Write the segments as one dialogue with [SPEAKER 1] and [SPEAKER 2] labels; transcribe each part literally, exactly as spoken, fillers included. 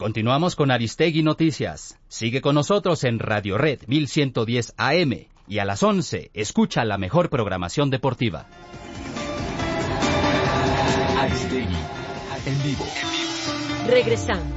[SPEAKER 1] Continuamos con Aristegui Noticias. Sigue con nosotros en Radio Red mil ciento diez A M y a las once escucha la mejor programación deportiva.
[SPEAKER 2] Aristegui, en vivo.
[SPEAKER 3] Regresamos.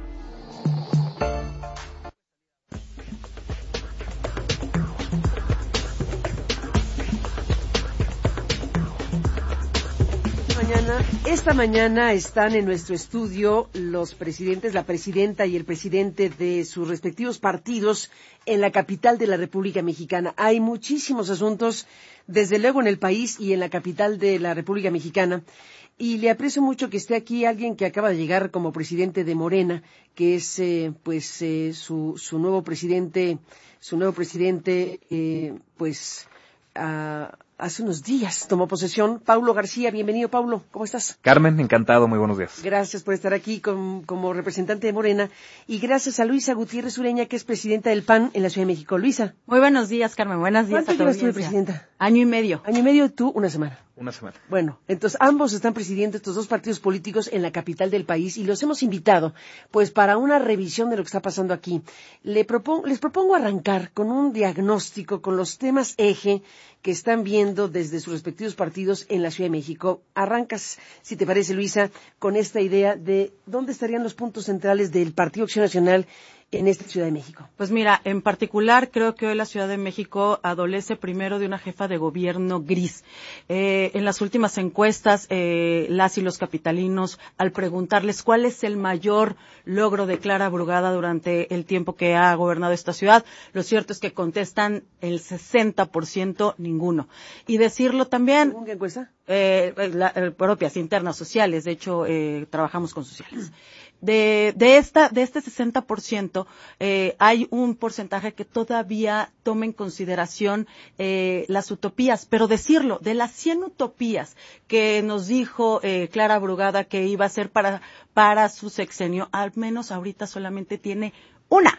[SPEAKER 3] Mañana, esta mañana están en nuestro estudio los presidentes, la presidenta y el presidente de sus respectivos partidos en la capital de la República Mexicana. Hay muchísimos asuntos, desde luego en el país y en la capital de la República Mexicana. Y le aprecio mucho que esté aquí alguien que acaba de llegar como presidente de Morena, que es eh, pues eh, su su nuevo presidente, su nuevo presidente, eh, pues uh, hace unos días tomó posesión. Paulo García, bienvenido, Paulo, ¿cómo estás?
[SPEAKER 4] Carmen, encantado, muy buenos días.
[SPEAKER 3] Gracias por estar aquí con, como representante de Morena, y gracias a Luisa Gutiérrez Ureña, que es presidenta del P A N en la Ciudad de México. Luisa.
[SPEAKER 5] Muy buenos días, Carmen, buenos días a
[SPEAKER 3] ¿Cuánto
[SPEAKER 5] tu
[SPEAKER 3] llevas tú de
[SPEAKER 5] audiencia?
[SPEAKER 3] presidenta?
[SPEAKER 5] Año y medio.
[SPEAKER 3] Año y medio, tú una semana.
[SPEAKER 4] Una semana.
[SPEAKER 3] Bueno, entonces ambos están presidiendo estos dos partidos políticos en la capital del país y los hemos invitado, pues, para una revisión de lo que está pasando aquí. Le propongo, les propongo arrancar con un diagnóstico, con los temas eje que están viendo desde sus respectivos partidos en la Ciudad de México. Arrancas, si te parece, Luisa, con esta idea de dónde estarían los puntos centrales del Partido Acción Nacional en esta Ciudad de México.
[SPEAKER 5] Pues mira, en particular creo que hoy la Ciudad de México adolece primero de una jefa de gobierno gris. Eh, en las últimas encuestas, eh, las y los capitalinos, al preguntarles cuál es el mayor logro de Clara Brugada durante el tiempo que ha gobernado esta ciudad, lo cierto es que contestan el sesenta por ciento ninguno. Y decirlo también...
[SPEAKER 3] ¿Según qué encuesta?
[SPEAKER 5] Eh, la, eh, propias, internas, sociales, de hecho, eh, trabajamos con sociales. De, de esta, de este sesenta por ciento, eh, hay un porcentaje que todavía toma en consideración eh, las utopías, pero decirlo, de las cien utopías que nos dijo eh, Clara Brugada que iba a ser para, para su sexenio, al menos ahorita solamente tiene una.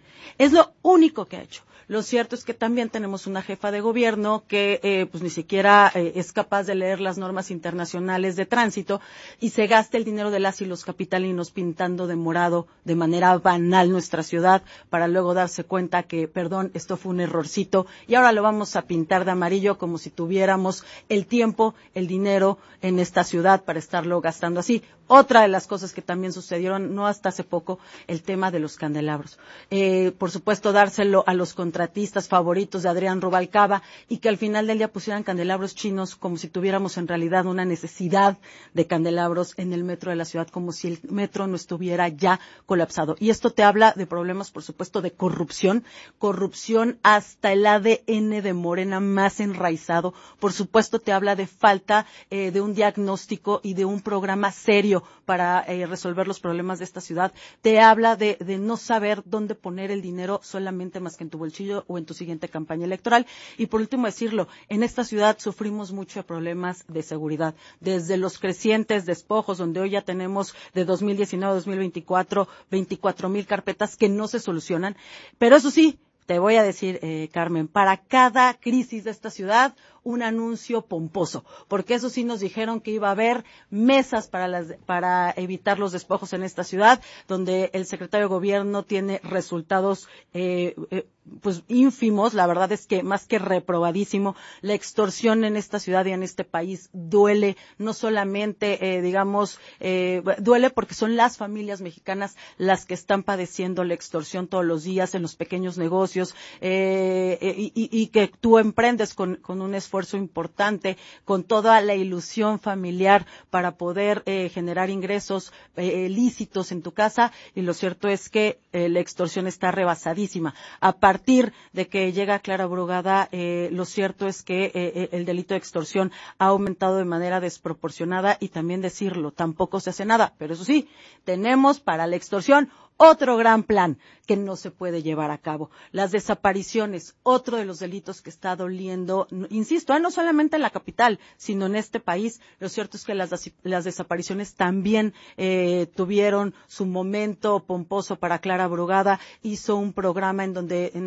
[SPEAKER 5] Es lo único que ha hecho. Lo cierto es que también tenemos una jefa de gobierno que eh, pues ni siquiera eh, es capaz de leer las normas internacionales de tránsito y se gasta el dinero de las y los capitalinos pintando de morado de manera banal nuestra ciudad para luego darse cuenta que, perdón, esto fue un errorcito y ahora lo vamos a pintar de amarillo como si tuviéramos el tiempo, el dinero en esta ciudad para estarlo gastando así. Otra de las cosas que también sucedieron, no hasta hace poco, el tema de los candelabros. Eh, por supuesto, dárselo a los contratistas favoritos de Adrián Rubalcaba y que al final del día pusieran candelabros chinos como si tuviéramos en realidad una necesidad de candelabros en el metro de la ciudad, como si el metro no estuviera ya colapsado. Y esto te habla de problemas, por supuesto, de corrupción, corrupción hasta el A D N de Morena más enraizado. Por supuesto, te habla de falta eh, de un diagnóstico y de un programa serio para eh, resolver los problemas de esta ciudad. Te habla de, de no saber dónde poner el dinero solamente más que en tu bolsillo o en tu siguiente campaña electoral. Y por último decirlo, en esta ciudad sufrimos mucho de problemas de seguridad, desde los crecientes despojos, donde hoy ya tenemos de dos mil diecinueve a dos mil veinticuatro, veinticuatro mil carpetas que no se solucionan. Pero eso sí, te voy a decir, eh, Carmen, para cada crisis de esta ciudad, un anuncio pomposo, porque eso sí nos dijeron que iba a haber mesas para las, para evitar los despojos en esta ciudad, donde el secretario de Gobierno tiene resultados eh, eh, pues ínfimos. La verdad es que más que reprobadísimo, la extorsión en esta ciudad y en este país duele, no solamente, eh, digamos, eh, duele porque son las familias mexicanas las que están padeciendo la extorsión todos los días en los pequeños negocios, eh, y, y, y que tú emprendes con, con un esfuerzo importante, con toda la ilusión familiar para poder eh, generar ingresos eh, lícitos en tu casa, y lo cierto es que eh, la extorsión está rebasadísima. A partir de que llega Clara Brugada, eh, lo cierto es que eh, el delito de extorsión ha aumentado de manera desproporcionada, y también decirlo, tampoco se hace nada. Pero eso sí, tenemos para la extorsión otro gran plan que no se puede llevar a cabo. Las desapariciones, otro de los delitos que está doliendo, insisto, no solamente en la capital, sino en este país. Lo cierto es que las, las desapariciones también eh, tuvieron su momento pomposo para Clara Brugada. Hizo un programa en donde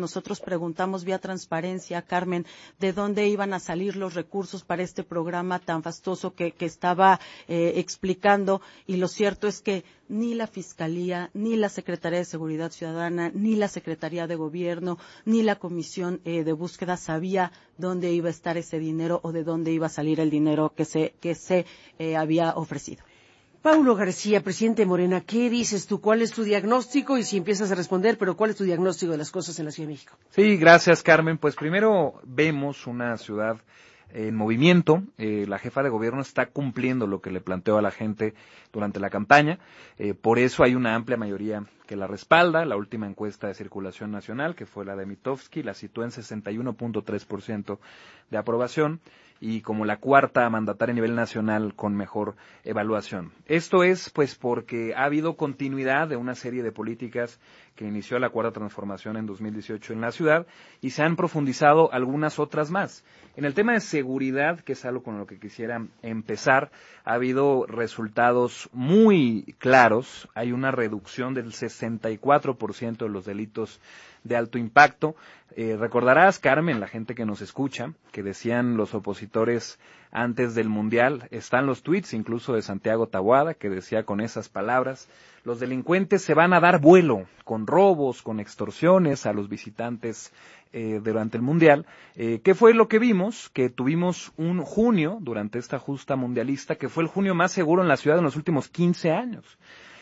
[SPEAKER 5] nosotros preguntamos vía transparencia, Carmen, de dónde iban a salir los recursos para este programa tan fastuoso que, que estaba eh, explicando, y lo cierto es que ni la Fiscalía, ni la Secretaría de Seguridad Ciudadana, ni la Secretaría de Gobierno, ni la Comisión eh, de Búsqueda sabía dónde iba a estar ese dinero o de dónde iba a salir el dinero que se, que se eh, había ofrecido.
[SPEAKER 3] Paulo García, presidente de Morena, ¿qué dices tú? ¿Cuál es tu diagnóstico? Y si empiezas a responder, pero ¿cuál es tu diagnóstico de las cosas en la Ciudad de México?
[SPEAKER 4] Sí, gracias, Carmen. Pues primero vemos una ciudad en movimiento. Eh, la jefa de gobierno está cumpliendo lo que le planteó a la gente durante la campaña. Eh, por eso hay una amplia mayoría que la respalda. La última encuesta de circulación nacional, que fue la de Mitofsky, la situó en sesenta y uno punto tres por ciento de aprobación, y como la cuarta mandataria a nivel nacional con mejor evaluación. Esto es pues porque ha habido continuidad de una serie de políticas que inició la Cuarta Transformación en dos mil dieciocho en la ciudad, y se han profundizado algunas otras más. En el tema de seguridad, que es algo con lo que quisiera empezar, ha habido resultados muy claros. Hay una reducción del sesenta y cuatro por ciento de los delitos de alto impacto. Eh, recordarás, Carmen, la gente que nos escucha, que decían los opositores antes del Mundial, están los tuits incluso de Santiago Taboada, que decía con esas palabras: los delincuentes se van a dar vuelo con robos, con extorsiones a los visitantes eh, durante el Mundial. Eh, ¿Qué fue lo que vimos? Que tuvimos un junio, durante esta justa mundialista, que fue el junio más seguro en la ciudad en los últimos quince años.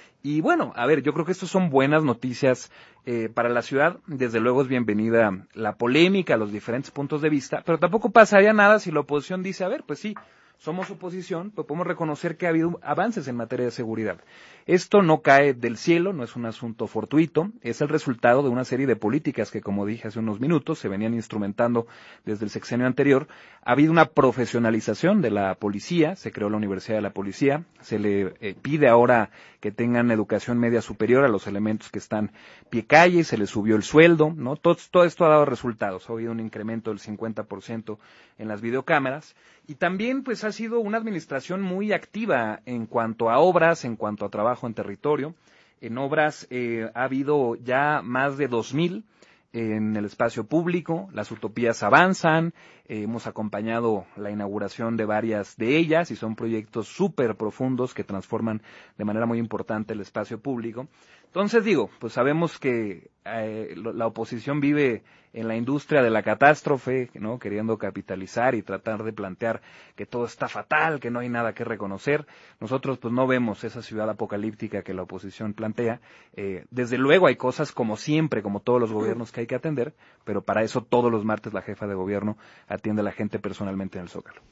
[SPEAKER 4] Y bueno, a ver, yo creo que estas son buenas noticias eh, para la ciudad. Desde luego es bienvenida la polémica, los diferentes puntos de vista, pero tampoco pasaría nada si la oposición dice, a ver, pues sí, somos oposición, pues podemos reconocer que ha habido avances en materia de seguridad. Esto no cae del cielo, no es un asunto fortuito, es el resultado de una serie de políticas que, como dije hace unos minutos, se venían instrumentando desde el sexenio anterior. Ha habido una profesionalización de la policía, se creó la Universidad de la Policía, se le eh, pide ahora que tengan educación media superior a los elementos que están pie calle, se les subió el sueldo, ¿no? Todo, todo esto ha dado resultados, ha habido un incremento del cincuenta por ciento en las videocámaras, y también pues ha sido una administración muy activa en cuanto a obras, en cuanto a trabajo en territorio. En obras eh, ha habido ya más de dos mil en el espacio público, las utopías avanzan, eh, hemos acompañado la inauguración de varias de ellas y son proyectos súper profundos que transforman de manera muy importante el espacio público. Entonces digo, pues sabemos que eh, la oposición vive en la industria de la catástrofe, ¿no? Queriendo capitalizar y tratar de plantear que todo está fatal, que no hay nada que reconocer. Nosotros pues no vemos esa ciudad apocalíptica que la oposición plantea. Eh, desde luego hay cosas como siempre, como todos los gobiernos que hay que atender, pero para eso todos los martes la jefa de gobierno atiende a la gente personalmente en el Zócalo.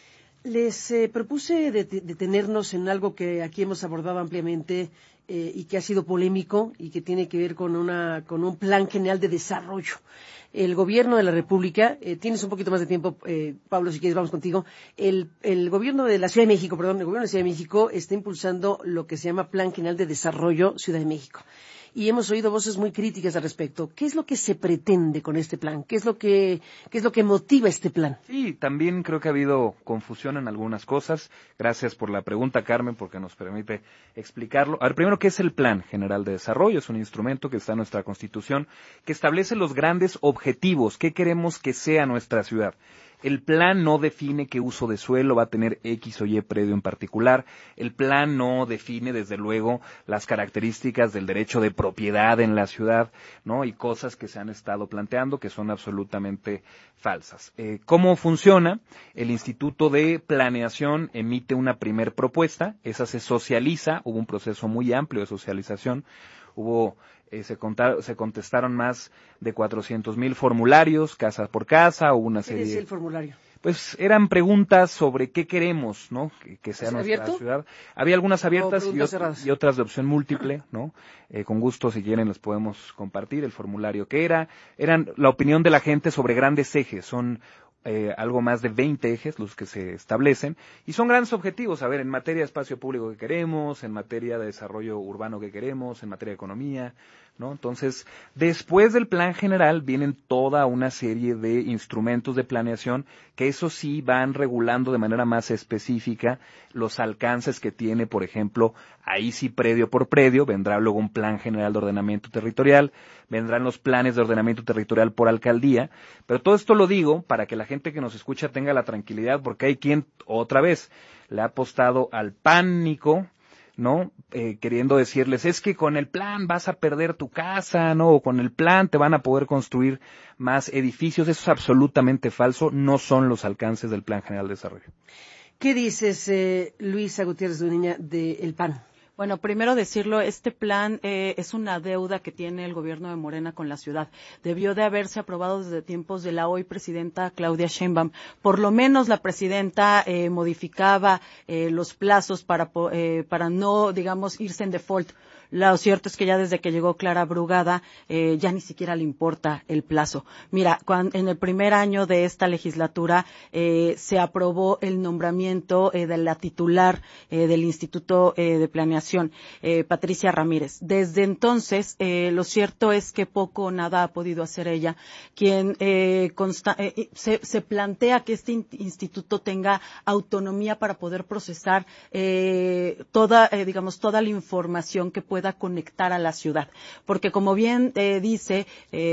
[SPEAKER 3] Les eh, propuse detenernos en algo que aquí hemos abordado ampliamente eh, y que ha sido polémico y que tiene que ver con una con un plan general de desarrollo. El gobierno de la República, eh, tienes un poquito más de tiempo, eh, Pablo, si quieres vamos contigo. El, el gobierno de la Ciudad de México, perdón, el gobierno de la Ciudad de México está impulsando lo que se llama Plan General de Desarrollo Ciudad de México. Y hemos oído voces muy críticas al respecto. ¿Qué es lo que se pretende con este plan? ¿Qué es lo que, qué es lo que motiva este plan?
[SPEAKER 4] Sí, también creo que ha habido confusión en algunas cosas. Gracias por la pregunta, Carmen, porque nos permite explicarlo. A ver, primero, ¿qué es el Plan General de Desarrollo? Es un instrumento que está en nuestra Constitución, que establece los grandes objetivos. ¿Qué queremos que sea nuestra ciudad? El plan no define qué uso de suelo va a tener X o Y predio en particular. El plan no define, desde luego, las características del derecho de propiedad en la ciudad, ¿no? Y cosas que se han estado planteando que son absolutamente falsas. Eh, ¿Cómo funciona? El Instituto de Planeación emite una primer propuesta, esa se socializa, hubo un proceso muy amplio de socialización, hubo... Eh, se, contaron, se contestaron más de cuatrocientos mil formularios, casa por casa, o una serie...
[SPEAKER 3] ¿Qué decía el formulario?
[SPEAKER 4] Pues eran preguntas sobre qué queremos, ¿no? Que, que sea nuestra
[SPEAKER 3] abierto?
[SPEAKER 4] ciudad. Había algunas abiertas y,
[SPEAKER 3] ot-
[SPEAKER 4] y otras de opción múltiple, ¿no? Eh, con gusto, si quieren, les podemos compartir el formulario que era. Eran la opinión de la gente sobre grandes ejes. Son eh, algo más de veinte ejes los que se establecen, y son grandes objetivos, a ver, en materia de espacio público que queremos, en materia de desarrollo urbano que queremos, en materia de economía, ¿no? Entonces, después del plan general vienen toda una serie de instrumentos de planeación que eso sí van regulando de manera más específica los alcances que tiene, por ejemplo, ahí sí predio por predio, vendrá luego un plan general de ordenamiento territorial, vendrán los planes de ordenamiento territorial por alcaldía, pero todo esto lo digo para que la gente que nos escucha tenga la tranquilidad, porque hay quien, otra vez, le ha apostado al pánico, ¿no? Eh, queriendo decirles, es que con el plan vas a perder tu casa, ¿no? O con el plan te van a poder construir más edificios. Eso es absolutamente falso, no son los alcances del Plan General de Desarrollo.
[SPEAKER 3] ¿Qué dices, eh, Luisa Gutiérrez Duniña, del P A N?
[SPEAKER 5] Bueno, primero decirlo, este plan eh, es una deuda que tiene el gobierno de Morena con la ciudad. Debió de haberse aprobado desde tiempos de la hoy presidenta Claudia Sheinbaum. Por lo menos la presidenta eh, modificaba eh, los plazos para, eh, para no, digamos, irse en default. Lo cierto es que ya desde que llegó Clara Brugada eh, ya ni siquiera le importa el plazo. Mira, cuando, en el primer año de esta legislatura eh, se aprobó el nombramiento eh, de la titular eh, del Instituto eh, de Planeación, eh, Patricia Ramírez. Desde entonces, eh, lo cierto es que poco o nada ha podido hacer ella, quien eh, consta, eh, se, se plantea que este in- instituto tenga autonomía para poder procesar eh, toda, eh, digamos, toda la información que puede conectar a la ciudad, porque como bien eh, dice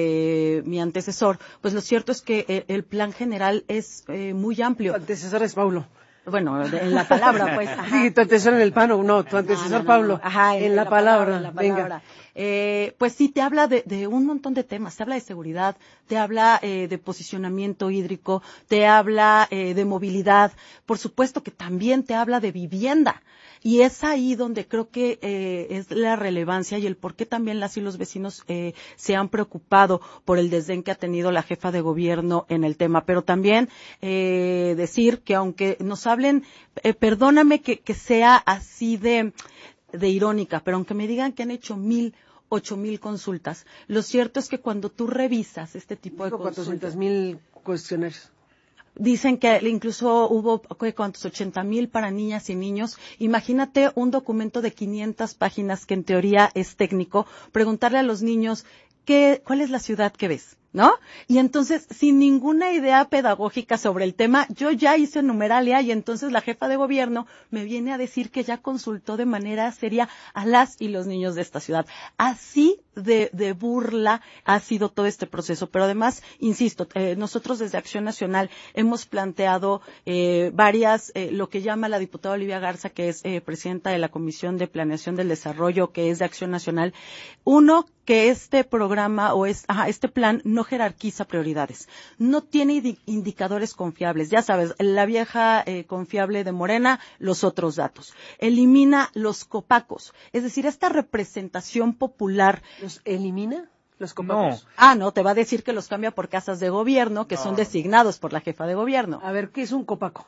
[SPEAKER 5] eh, mi antecesor, pues lo cierto es que eh, el plan general es eh, muy amplio.
[SPEAKER 3] Tu antecesor es Paulo.
[SPEAKER 5] Bueno, en la palabra, pues. Ajá.
[SPEAKER 3] Sí, tu antecesor en el P A N, o no, tu antecesor
[SPEAKER 5] No, no, no,
[SPEAKER 3] Pablo.
[SPEAKER 5] no. Ajá, en,
[SPEAKER 3] en,
[SPEAKER 5] en
[SPEAKER 3] la,
[SPEAKER 5] la
[SPEAKER 3] palabra,
[SPEAKER 5] palabra, en la palabra.
[SPEAKER 3] Venga.
[SPEAKER 5] Eh, pues sí, te habla de, de un montón de temas, te habla de seguridad, te habla eh, de posicionamiento hídrico, te habla eh, de movilidad, por supuesto que también te habla de vivienda. Y es ahí donde creo que eh, es la relevancia y el por qué también las y los vecinos eh, se han preocupado por el desdén que ha tenido la jefa de gobierno en el tema. Pero también eh, decir que aunque nos hablen, eh, perdóname que, que sea así de, de irónica, pero aunque me digan que han hecho mil ocho mil consultas, lo cierto es que cuando tú revisas este tipo de consultas,
[SPEAKER 3] cuatrocientos mil cuestionarios.
[SPEAKER 5] Dicen que incluso hubo, ¿cuántos? ochenta mil para niñas y niños. Imagínate un documento de quinientas páginas que en teoría es técnico, preguntarle a los niños, ¿qué, cuál es la ciudad que ves? ¿No? Y entonces, sin ninguna idea pedagógica sobre el tema, yo ya hice numeralia y entonces la jefa de gobierno me viene a decir que ya consultó de manera seria a las y los niños de esta ciudad. Así de, de burla ha sido todo este proceso. Pero además, insisto, eh, nosotros desde Acción Nacional hemos planteado eh, varias, eh, lo que llama la diputada Olivia Garza, que es eh, presidenta de la Comisión de Planeación del Desarrollo, que es de Acción Nacional. Uno, que este programa o es, ajá, este plan no jerarquiza prioridades, no tiene indicadores confiables. Ya sabes, la vieja eh, confiable de Morena, los otros datos. Elimina los copacos, es decir, esta representación popular.
[SPEAKER 3] ¿Los elimina? Los copacos.
[SPEAKER 4] No.
[SPEAKER 5] Ah, no, te va a decir que los cambia por casas de gobierno, que no. son designados por la jefa de gobierno.
[SPEAKER 3] A ver, ¿qué es un copaco?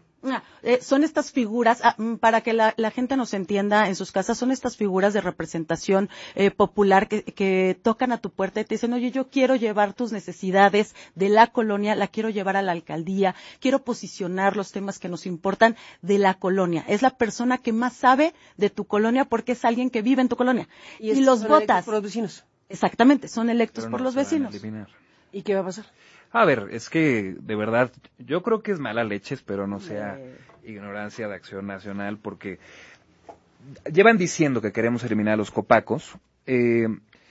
[SPEAKER 5] Eh, son estas figuras, ah, para que la, la gente nos entienda en sus casas, son estas figuras de representación eh, popular que, que tocan a tu puerta y te dicen, oye, yo quiero llevar tus necesidades de la colonia, la quiero llevar a la alcaldía, quiero posicionar los temas que nos importan de la colonia. Es la persona que más sabe de tu colonia porque es alguien que vive en tu colonia. Y, y los votas.
[SPEAKER 3] Por los vecinos.
[SPEAKER 5] Exactamente, son electos
[SPEAKER 4] Pero
[SPEAKER 5] por
[SPEAKER 4] no
[SPEAKER 5] los
[SPEAKER 4] se van a
[SPEAKER 5] vecinos.
[SPEAKER 4] eliminar.
[SPEAKER 3] ¿Y qué va a pasar?
[SPEAKER 4] A ver, es que de verdad, yo creo que es mala leche, espero no sea ignorancia de Acción Nacional, porque llevan diciendo que queremos eliminar a los copacos. Eh,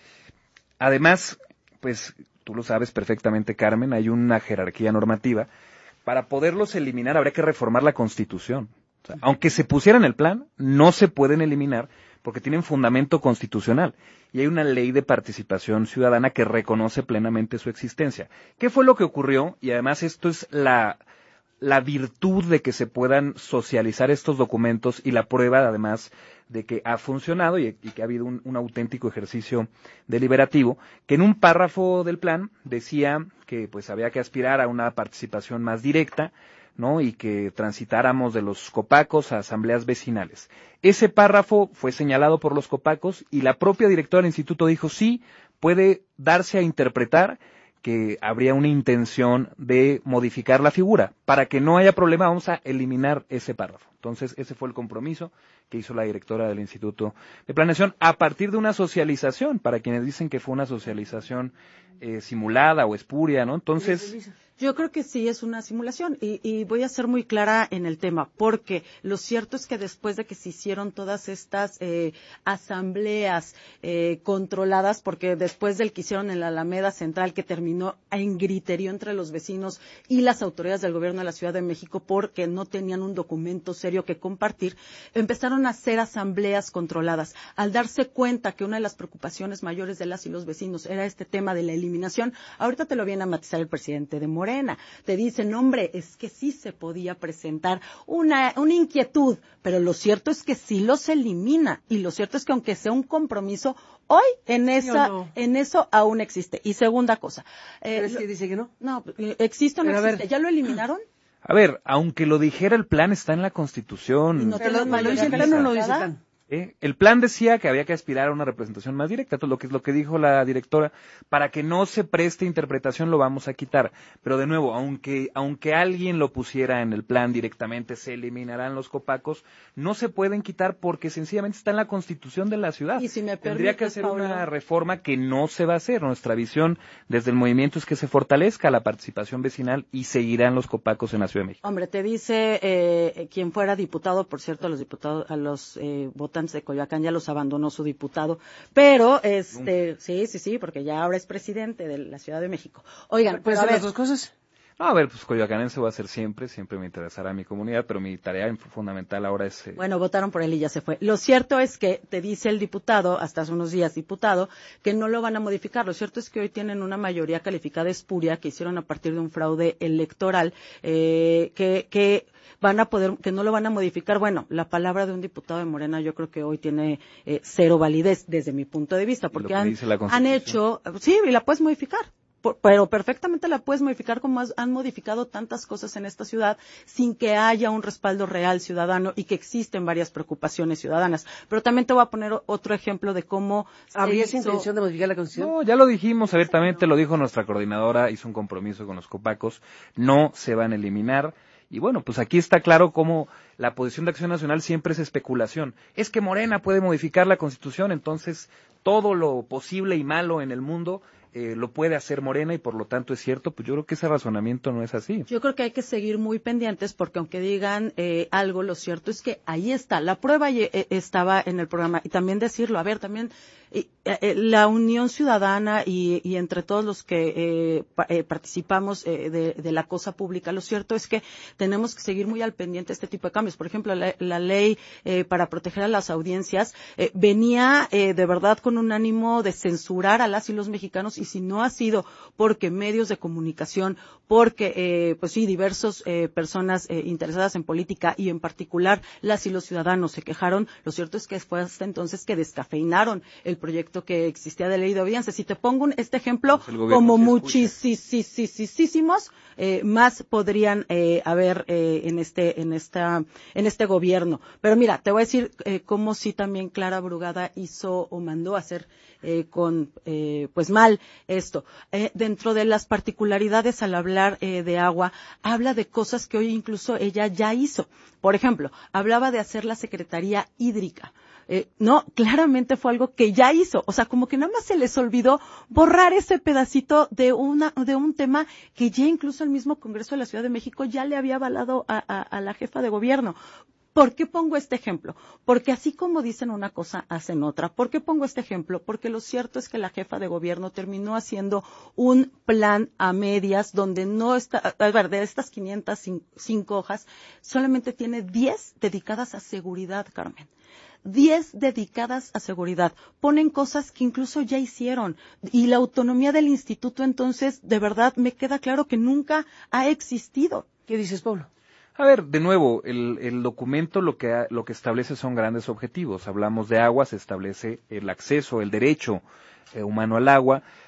[SPEAKER 4] además, pues tú lo sabes perfectamente, Carmen, hay una jerarquía normativa. Para poderlos eliminar habría que reformar la Constitución. O sea, aunque se pusiera en el plan, no se pueden eliminar porque tienen fundamento constitucional y hay una ley de participación ciudadana que reconoce plenamente su existencia. ¿Qué fue lo que ocurrió? Y además esto es la, la virtud de que se puedan socializar estos documentos y la prueba además de que ha funcionado y, y que ha habido un, un auténtico ejercicio deliberativo, que en un párrafo del plan decía que pues había que aspirar a una participación más directa, ¿no? Y que transitáramos de los copacos a asambleas vecinales. Ese párrafo fue señalado por los copacos y la propia directora del instituto dijo sí, puede darse a interpretar que habría una intención de modificar la figura. Para que no haya problema, vamos a eliminar ese párrafo. Entonces, ese fue el compromiso que hizo la directora del Instituto de Planeación a partir de una socialización, para quienes dicen que fue una socialización eh, simulada o espuria, ¿no? Entonces...
[SPEAKER 5] Yo creo que sí es una simulación y, y voy a ser muy clara en el tema, porque lo cierto es que después de que se hicieron todas estas eh, asambleas eh, controladas, porque después del que hicieron en la Alameda Central, que terminó en griterío entre los vecinos y las autoridades del gobierno de la Ciudad de México porque no tenían un documento serio que compartir, empezaron a hacer asambleas controladas. Al darse cuenta que una de las preocupaciones mayores de las y los vecinos era este tema de la eliminación, ahorita te lo viene a matizar el presidente de Morena. Te dicen, hombre, es que sí se podía presentar una, una inquietud, pero lo cierto es que sí los elimina, y lo cierto es que aunque sea un compromiso, hoy en esa, no. en eso aún existe. Y segunda cosa. Eh,
[SPEAKER 3] ¿Pero es que dice que no?
[SPEAKER 5] No, existe o no pero existe. ¿Ya lo eliminaron?
[SPEAKER 4] A ver, aunque lo dijera el plan, está en la Constitución.
[SPEAKER 5] ¿Y no te lo,
[SPEAKER 3] lo dice el plan o no lo dice el plan?
[SPEAKER 4] ¿Eh? El plan decía que había que aspirar a una representación más directa, todo lo que es lo que dijo la directora, para que no se preste interpretación lo vamos a quitar. Pero de nuevo, aunque aunque alguien lo pusiera en el plan directamente, se eliminarán los copacos, no se pueden quitar porque sencillamente está en la Constitución de la ciudad.
[SPEAKER 5] Y si me
[SPEAKER 4] Tendría que hacer
[SPEAKER 5] Paula,
[SPEAKER 4] una reforma que no se va a hacer. Nuestra visión desde el movimiento es que se fortalezca la participación vecinal y seguirán los copacos en la Ciudad de México.
[SPEAKER 5] Hombre, te dice eh, quien fuera diputado, por cierto, a los diputados, a los eh, votantes de Coyoacán ya los abandonó su diputado, pero este, sí, sí, sí, porque ya ahora es presidente de la Ciudad de México. Oigan,
[SPEAKER 3] pues
[SPEAKER 5] a ver,
[SPEAKER 3] las dos cosas.
[SPEAKER 4] No, a ver, pues coyoacanense va a ser siempre, siempre me interesará mi comunidad, pero mi tarea fundamental ahora es... Eh...
[SPEAKER 5] Bueno, votaron por él y ya se fue. Lo cierto es que te dice el diputado, hasta hace unos días diputado, que no lo van a modificar. Lo cierto es que hoy tienen una mayoría calificada espuria que hicieron a partir de un fraude electoral, eh, que, que van a poder, que no lo van a modificar. Bueno, la palabra de un diputado de Morena yo creo que hoy tiene eh, cero validez desde mi punto de vista, porque han, han hecho, sí, y la puedes modificar. Pero perfectamente la puedes modificar como han modificado tantas cosas en esta ciudad sin que haya un respaldo real ciudadano y que existen varias preocupaciones ciudadanas. Pero también te voy a poner otro ejemplo de cómo...
[SPEAKER 3] ¿Habría esa intención de modificar la Constitución?
[SPEAKER 4] No, ya lo dijimos abiertamente, lo dijo nuestra coordinadora, hizo un compromiso con los copacos, no se van a eliminar. Y bueno, pues aquí está claro cómo la posición de Acción Nacional siempre es especulación. Es que Morena puede modificar la Constitución, entonces todo lo posible y malo en el mundo eh, lo puede hacer Morena y por lo tanto es cierto. Pues yo creo que ese razonamiento no es así.
[SPEAKER 5] Yo creo que hay que seguir muy pendientes porque aunque digan eh, algo, lo cierto es que ahí está. La prueba eh, estaba en el programa y también decirlo, a ver, también... Y, eh, la unión ciudadana y, y entre todos los que eh, pa, eh, participamos eh, de, de la cosa pública, lo cierto es que tenemos que seguir muy al pendiente de este tipo de cambios. Por ejemplo, la, la ley eh, para proteger a las audiencias eh, venía eh, de verdad con un ánimo de censurar a las y los mexicanos, y si no ha sido porque medios de comunicación, porque eh, pues sí, diversas eh, personas eh, interesadas en política y en particular las y los ciudadanos se quejaron, lo cierto es que fue hasta entonces que descafeinaron el proyecto que existía de ley de audiencia. Si te pongo un, este ejemplo, pues como muchísimos eh, más podrían eh, haber eh, en este en esta en este gobierno. Pero mira, te voy a decir eh, cómo sí también Clara Brugada hizo o mandó a hacer eh, con eh, pues mal esto. Eh, dentro de las particularidades al hablar eh, de agua, habla de cosas que hoy incluso ella ya hizo. Por ejemplo, hablaba de hacer la Secretaría Hídrica. Eh, no, claramente fue algo que ya hizo, o sea, como que nada más se les olvidó borrar ese pedacito de una de un tema que ya incluso el mismo Congreso de la Ciudad de México ya le había avalado a, a, a la jefa de gobierno. ¿Por qué pongo este ejemplo? Porque así como dicen una cosa, hacen otra. ¿Por qué pongo este ejemplo? Porque lo cierto es que la jefa de gobierno terminó haciendo un plan a medias donde no está, a ver, de estas quinientas cinco hojas, solamente tiene diez dedicadas a seguridad, Carmen. diez dedicadas a seguridad. Ponen cosas que incluso ya hicieron. Y la autonomía del instituto, entonces, de verdad, me queda claro que nunca ha existido.
[SPEAKER 3] ¿Qué dices, Pablo?
[SPEAKER 4] A ver, de nuevo, el, el documento lo que, lo que establece son grandes objetivos. Hablamos de agua, se establece el acceso, el derecho eh, humano al agua.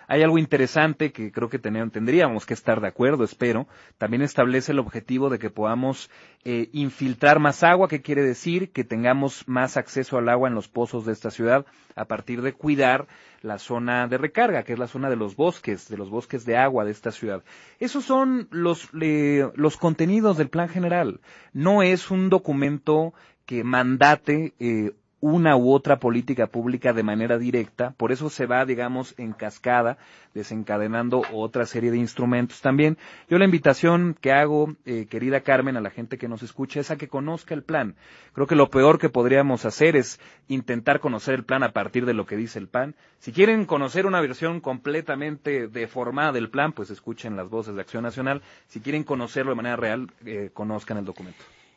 [SPEAKER 4] Hay algo interesante que creo que ten- tendríamos que estar de acuerdo, espero. También establece el objetivo de que podamos eh, infiltrar más agua, que quiere decir que tengamos más acceso al agua en los pozos de esta ciudad a partir de cuidar la zona de recarga, que es la zona de los bosques, de los bosques de agua de esta ciudad. Esos son los, eh, los contenidos del plan general. No es un documento que mandate eh, una u otra política pública de manera directa, por eso se va, digamos, en cascada, desencadenando otra serie de instrumentos también. Yo la invitación que hago, eh, querida Carmen, a la gente que nos escucha, es a que conozca el plan. Creo que lo peor que podríamos hacer es intentar conocer el plan a partir de lo que dice el P A N. Si quieren conocer una versión completamente deformada del plan, pues escuchen las voces de Acción Nacional. Si quieren conocerlo de manera real, eh, conozcan el documento.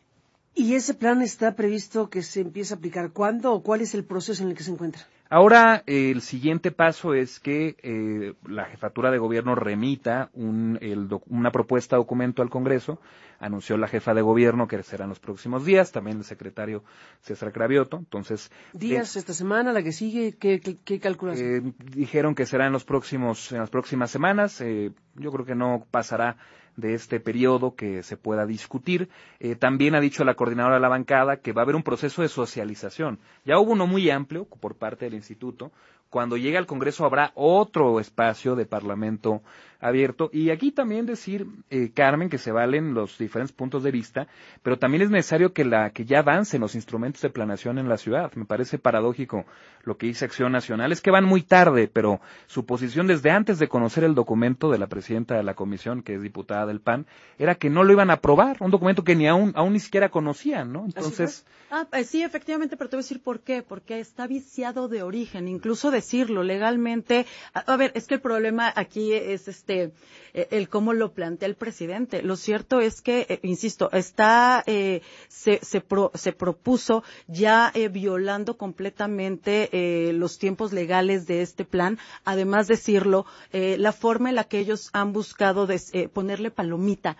[SPEAKER 3] ¿Y ese plan está previsto que se empiece a aplicar cuándo o cuál es el proceso en el que se encuentra?
[SPEAKER 4] Ahora, eh, el siguiente paso es que eh, la Jefatura de Gobierno remita un, el doc, una propuesta de documento al Congreso. Anunció la Jefa de Gobierno que serán los próximos días, también el secretario César Cravioto. Entonces,
[SPEAKER 3] ¿Días
[SPEAKER 4] eh,
[SPEAKER 3] esta semana, la que sigue? ¿Qué, qué, qué calculas?
[SPEAKER 4] Eh, dijeron que será en los próximos, en las próximas semanas. Eh, yo creo que no pasará de este periodo que se pueda discutir. Eh, también ha dicho la coordinadora de la bancada que va a haber un proceso de socialización. Ya hubo uno muy amplio por parte del instituto. Cuando llegue al Congreso habrá otro espacio de parlamento abierto. Y aquí también decir, eh, Carmen, que se valen los diferentes puntos de vista, pero también es necesario que la que ya avancen los instrumentos de planeación en la ciudad. Me parece paradójico lo que dice Acción Nacional. Es que van muy tarde, pero su posición desde antes de conocer el documento de la presidenta de la comisión, que es diputada del P A N, era que no lo iban a aprobar, un documento que ni aún, aún ni siquiera conocían, ¿no? Entonces...
[SPEAKER 5] Ah, pues sí, efectivamente, pero te voy a decir por qué. Porque está viciado de origen, incluso decirlo legalmente. A, a ver, es que el problema aquí es este el cómo lo plantea el presidente. Lo cierto es que, eh, insisto, está eh, se se, pro, se propuso ya eh, violando completamente eh, los tiempos legales de este plan. Además decirlo, eh, la forma en la que ellos han buscado de, eh, ponerle palomita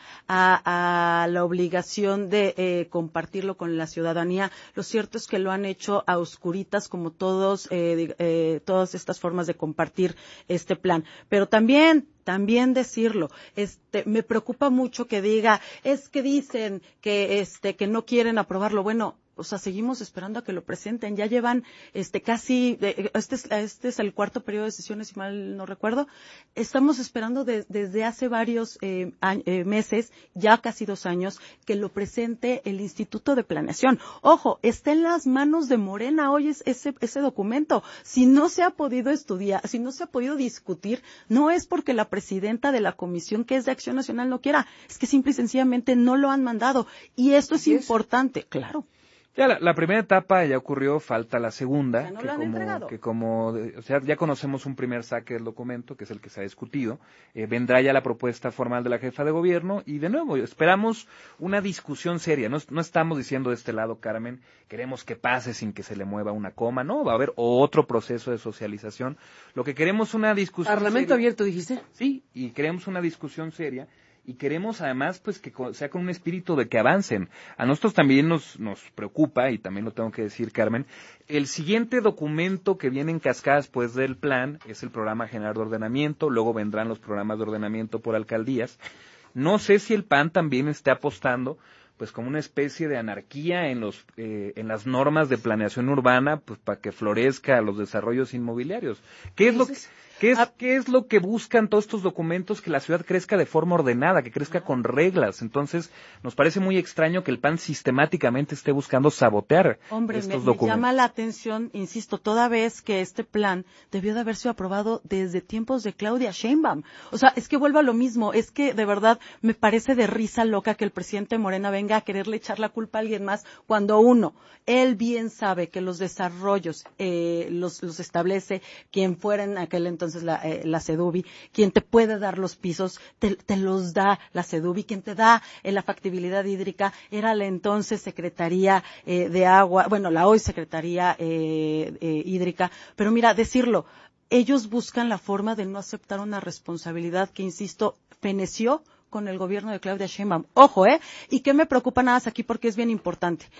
[SPEAKER 5] a, a la obligación de eh, compartirlo con la ciudadanía. Lo cierto es que lo han hecho a oscuritas, como todos, eh, eh, todas estas formas de compartir este plan. Pero también, también decirlo, este, me preocupa mucho que diga, es que dicen que, este, que no quieren aprobarlo. Bueno, o sea, seguimos esperando a que lo presenten. Ya llevan, este, casi, este es, este es el cuarto periodo de sesiones, si mal no recuerdo. Estamos esperando de, desde hace varios eh, a, eh, meses, ya casi dos años, que lo presente el Instituto de Planeación. Ojo, está en las manos de Morena hoy es ese, ese documento. Si no se ha podido estudiar, si no se ha podido discutir, no es porque la presidenta de la comisión, que es de Acción Nacional, no quiera. Es que simple y sencillamente no lo han mandado. Y esto es
[SPEAKER 3] ¿Sí
[SPEAKER 5] importante,
[SPEAKER 3] es?
[SPEAKER 5] claro.
[SPEAKER 4] Ya la, la primera etapa ya ocurrió, falta la segunda,
[SPEAKER 5] O sea, no
[SPEAKER 4] que,
[SPEAKER 5] lo han
[SPEAKER 4] como,
[SPEAKER 5] entregado.
[SPEAKER 4] que como, o sea, ya conocemos un primer saque del documento, que es el que se ha discutido, eh, vendrá ya la propuesta formal de la jefa de gobierno, y de nuevo, esperamos una discusión seria, no, no estamos diciendo de este lado, Carmen, queremos que pase sin que se le mueva una coma, no, va a haber otro proceso de socialización, lo que queremos es una discusión
[SPEAKER 3] ¿Parlamento
[SPEAKER 4] seria.
[SPEAKER 3] abierto, dijiste?
[SPEAKER 4] Sí, y queremos una discusión seria, y queremos además pues que sea con un espíritu de que avancen. A nosotros también nos, nos preocupa, y también lo tengo que decir, Carmen, el siguiente documento que viene en cascada después del plan es el programa general de ordenamiento, luego vendrán los programas de ordenamiento por alcaldías. No sé si el P A N también esté apostando pues como una especie de anarquía en los eh, en las normas de planeación urbana, pues para que florezca los desarrollos inmobiliarios. ¿Qué es lo que ¿Qué es, ¿Qué es lo que buscan todos estos documentos? Que la ciudad crezca de forma ordenada, que crezca con reglas. Entonces, nos parece muy extraño que el P A N sistemáticamente esté buscando sabotear
[SPEAKER 5] Hombre,
[SPEAKER 4] estos
[SPEAKER 5] me,
[SPEAKER 4] documentos.
[SPEAKER 5] me llama la atención, insisto, toda vez que este plan debió de haber sido aprobado desde tiempos de Claudia Sheinbaum. O sea, es que vuelvo a lo mismo. Es que, de verdad, me parece de risa loca que el presidente Morena venga a quererle echar la culpa a alguien más cuando uno, él bien sabe que los desarrollos eh, los, los establece quien fuera en aquel entonces entonces la, eh, la SEDUBI, quien te puede dar los pisos, te, te los da la SEDUBI, quien te da eh, la factibilidad hídrica, era la entonces Secretaría eh, de Agua, bueno, la hoy Secretaría eh, eh, Hídrica, pero mira, decirlo, ellos buscan la forma de no aceptar una responsabilidad que, insisto, feneció con el gobierno de Claudia Sheinbaum. Ojo, ¿eh? Y que me preocupa nada más aquí porque es bien importante.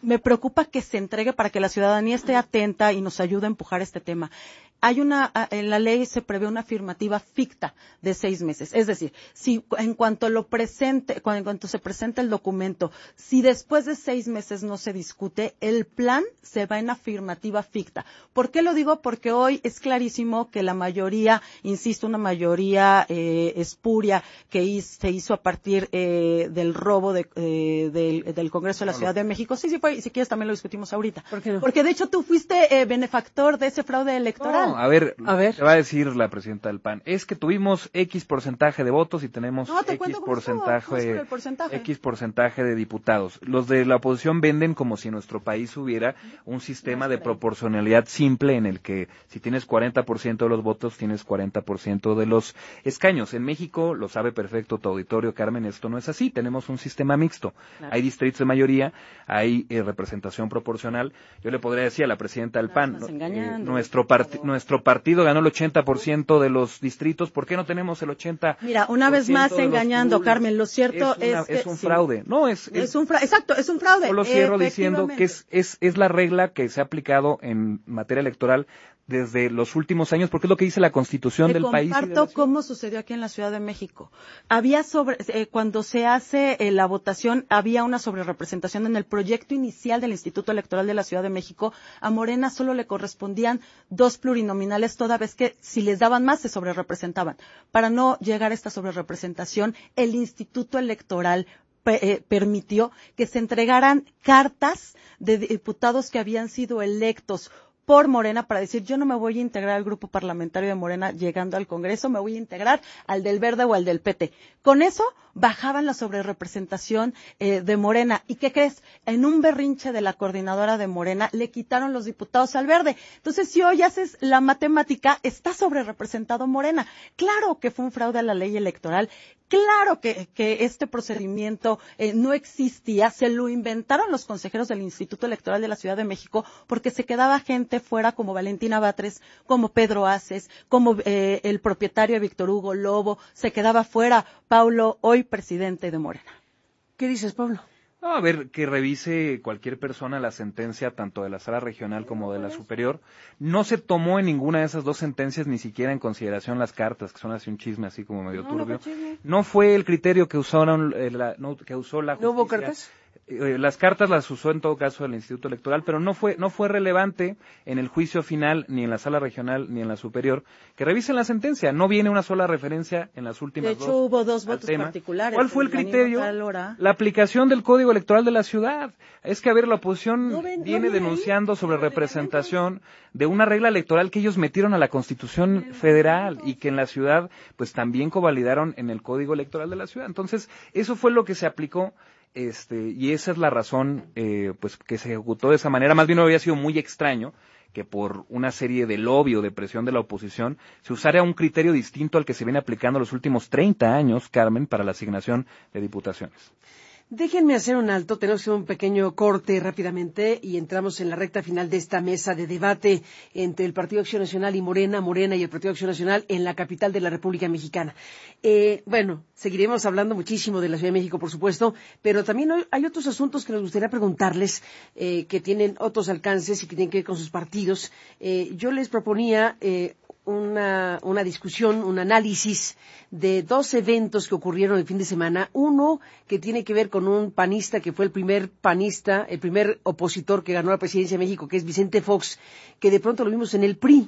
[SPEAKER 5] me preocupa que se entregue para que la ciudadanía esté atenta y nos ayude a empujar este tema. Hay una, en la ley se prevé una afirmativa ficta de seis meses. Es decir, si en cuanto lo presente, en cuanto se presente el documento, si después de seis meses no se discute, el plan se va en afirmativa ficta. ¿Por qué lo digo? Porque hoy es clarísimo que la mayoría, insisto, una mayoría eh, espuria que hizo, se hizo a partir eh, del robo de, eh, del, del Congreso de la Ciudad de México. Sí, sí fue, y si quieres también lo discutimos ahorita.
[SPEAKER 3] ¿Por qué no?
[SPEAKER 5] Porque de hecho tú fuiste eh, benefactor de ese fraude electoral.
[SPEAKER 4] No, a ver,
[SPEAKER 3] A ver.
[SPEAKER 4] te va a decir la presidenta del P A N, es que tuvimos X porcentaje de votos y tenemos
[SPEAKER 5] No, te
[SPEAKER 4] X
[SPEAKER 5] cuento cómo estuvo,
[SPEAKER 4] porcentaje,
[SPEAKER 5] vamos por el porcentaje.
[SPEAKER 4] X porcentaje de diputados. Los de la oposición venden como si en nuestro país hubiera un sistema de proporcionalidad simple en el que si tienes cuarenta por ciento de los votos, tienes cuarenta por ciento de los escaños. En México, lo sabe perfecto tu auditorio, Carmen, esto no es así. Tenemos un sistema mixto. Claro. Hay distritos de mayoría, hay eh, representación proporcional. Yo le podría decir a la presidenta del P A N, no, eh, nuestro, part nuestro partido ganó el ochenta por ciento de los distritos, ¿por qué no tenemos el ochenta por ciento?
[SPEAKER 5] Mira, una vez más engañando, Carmen, lo cierto
[SPEAKER 4] es, una,
[SPEAKER 5] es que...
[SPEAKER 4] Es un fraude, sí. no, es...
[SPEAKER 5] Es, es un fraude, exacto, es un fraude.
[SPEAKER 4] Solo cierro diciendo que es, es, es la regla que se ha aplicado en materia electoral desde los últimos años, porque es lo que dice la Constitución
[SPEAKER 5] Te
[SPEAKER 4] del país.
[SPEAKER 5] Te comparto cómo sucedió aquí en la Ciudad de México. Había sobre, eh, cuando se hace eh, la votación, había una sobrerepresentación en el proyecto inicial del Instituto Electoral de la Ciudad de México. A Morena solo le correspondían dos plurinominales, toda vez que si les daban más se sobrerepresentaban. Para no llegar a esta sobrerepresentación, el Instituto Electoral Eh, permitió que se entregaran cartas de diputados que habían sido electos por Morena para decir, yo no me voy a integrar al grupo parlamentario de Morena llegando al Congreso, me voy a integrar al del Verde o al del P T. Con eso bajaban la sobrerepresentación eh, de Morena. ¿Y qué crees? En un berrinche de la coordinadora de Morena le quitaron los diputados al Verde. Entonces, si hoy haces la matemática, está sobrerepresentado Morena. Claro que fue un fraude a la ley electoral. Claro que, que este procedimiento eh, no existía, se lo inventaron los consejeros del Instituto Electoral de la Ciudad de México porque se quedaba gente fuera como Valentina Batres, como Pedro Aces, como eh, el propietario Víctor Hugo Lobo, se quedaba fuera Paulo, hoy presidente de Morena.
[SPEAKER 3] ¿Qué dices, Pablo?
[SPEAKER 4] No, a ver, que revise cualquier persona la sentencia tanto de la sala regional como de la superior. No se tomó en ninguna de esas dos sentencias ni siquiera en consideración las cartas, que son así un chisme así como medio
[SPEAKER 3] no,
[SPEAKER 4] turbio.
[SPEAKER 3] No,
[SPEAKER 4] no fue el criterio que usaron, eh, la, no, que usó la justicia.
[SPEAKER 3] ¿No hubo cartas?
[SPEAKER 4] Eh, las cartas las usó en todo caso el Instituto Electoral, pero no fue no fue relevante en el juicio final, ni en la sala regional, ni en la superior, que revisen la sentencia. No viene una sola referencia en las últimas dos.
[SPEAKER 5] De hecho, dos, hubo dos votos tema. particulares.
[SPEAKER 4] ¿Cuál fue el criterio? La aplicación del Código Electoral de la ciudad. Es que, a ver, la oposición no ven, viene no denunciando ahí. sobre representación de una regla electoral que ellos metieron a la Constitución Federal y que en la ciudad, pues también convalidaron en el Código Electoral de la ciudad. Entonces, eso fue lo que se aplicó. Este, y esa es la razón, eh, pues, que se ejecutó de esa manera. Más bien había sido muy extraño que por una serie de lobby o de presión de la oposición se usara un criterio distinto al que se viene aplicando los últimos treinta años, Carmen, para la asignación de diputaciones.
[SPEAKER 3] Déjenme hacer un alto, tenemos que hacer un pequeño corte rápidamente y entramos en la recta final de esta mesa de debate entre el Partido Acción Nacional y Morena, Morena y el Partido Acción Nacional en la capital de la República Mexicana. Eh, bueno, seguiremos hablando muchísimo de la Ciudad de México, por supuesto, pero también hay otros asuntos que nos gustaría preguntarles, eh, que tienen otros alcances y que tienen que ver con sus partidos. Eh, yo les proponía eh, Una, una discusión, un análisis de dos eventos que ocurrieron el fin de semana. Uno que tiene que ver con un panista que fue el primer panista, el primer opositor que ganó la presidencia de México, que es Vicente Fox, que de pronto lo vimos en el P R I.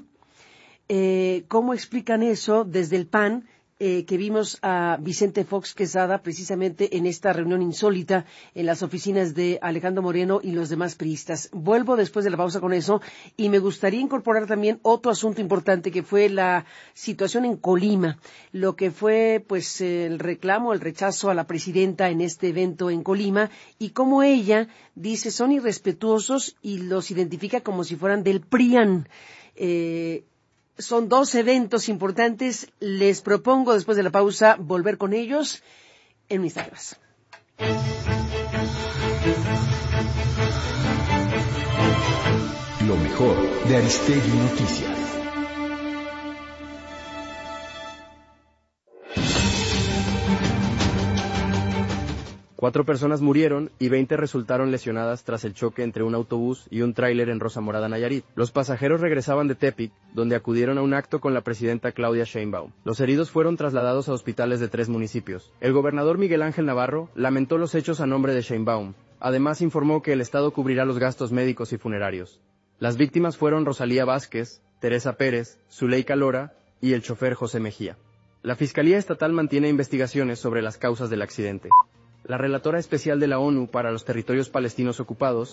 [SPEAKER 3] Eh, ¿Cómo explican eso desde el P A N? Eh, que vimos a Vicente Fox Quesada precisamente en esta reunión insólita en las oficinas de Alejandro Moreno y los demás priistas. Vuelvo después de la pausa con eso y me gustaría incorporar también otro asunto importante que fue la situación en Colima, lo que fue pues el reclamo, el rechazo a la presidenta en este evento en Colima y cómo ella dice son irrespetuosos y los identifica como si fueran del P R I A N. Eh, Son dos eventos importantes. Les propongo, después de la pausa, volver con ellos en mis tardes.
[SPEAKER 2] Lo mejor de Aristegui Noticias.
[SPEAKER 6] Cuatro personas murieron y veinte resultaron lesionadas tras el choque entre un autobús y un tráiler en Rosa Morada, Nayarit. Los pasajeros regresaban de Tepic, donde acudieron a un acto con la presidenta Claudia Sheinbaum. Los heridos fueron trasladados a hospitales de tres municipios. El gobernador Miguel Ángel Navarro lamentó los hechos a nombre de Sheinbaum. Además informó que el Estado cubrirá los gastos médicos y funerarios. Las víctimas fueron Rosalía Vázquez, Teresa Pérez, Zuleika Lora y el chofer José Mejía. La Fiscalía Estatal mantiene investigaciones sobre las causas del accidente. La relatora especial de la ONU para los territorios palestinos ocupados